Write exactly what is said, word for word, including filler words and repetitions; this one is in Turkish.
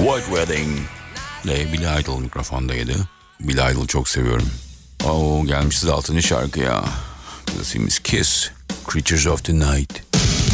White Wedding ile Billy Idol mikrofondaydı. Billy Idol çok seviyorum. Oo, gelmişiz altıncı şarkıya. Burası Kiss, Creatures of the Night.